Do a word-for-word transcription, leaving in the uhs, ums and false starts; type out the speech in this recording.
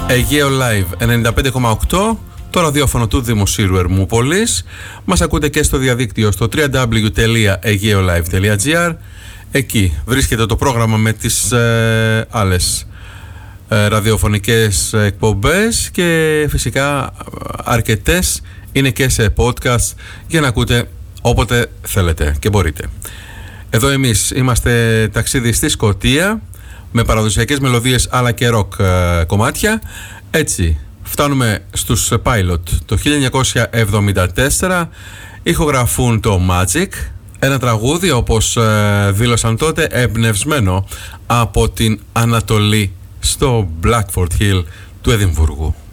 Αιγαίο Live ενενήντα πέντε κόμμα οκτώ, το ραδιόφωνο του Δημοσίου Ερμούπολης. Μας ακούτε και στο διαδίκτυο στο double-u double-u double-u τελεία αιγαίολιve τελεία gr. Εκεί βρίσκεται το πρόγραμμα με τις ε, άλλες ε, ραδιοφωνικές εκπομπές και φυσικά αρκετές είναι και σε podcast για να ακούτε όποτε θέλετε και μπορείτε. Εδώ εμείς είμαστε ταξίδι στη Σκωτία με παραδοσιακές μελωδίες αλλά και ροκ ε, κομμάτια. Έτσι φτάνουμε στους Pilot το χίλια εννιακόσια εβδομήντα τέσσερα, ηχογραφούν το Magic, ένα τραγούδι όπως ε, δήλωσαν τότε εμπνευσμένο από την Ανατολή στο Blackford Hill του Εδιμβούργου.